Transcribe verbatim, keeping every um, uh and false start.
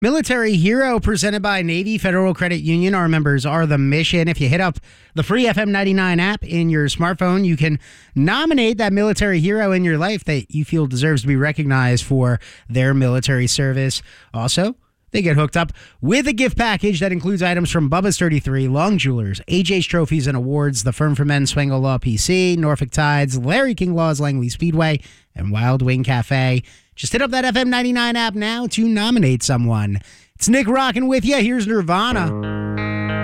Military Hero presented by Navy Federal Credit Union. Our members are the mission. If you hit up the free F M ninety-nine app in your smartphone, you can nominate that military hero in your life that you feel deserves to be recognized for their military service. Also, they get hooked up with a gift package that includes items from Bubba's thirty-three, Long Jewelers, A J's Trophies and Awards, The Firm for Men, Swango Law P C, Norfolk Tides, Larry King Laws, Langley Speedway, and Wild Wing Cafe. Just hit up that F M ninety-nine app now to nominate someone. It's Nick rocking with you. Here's Nirvana.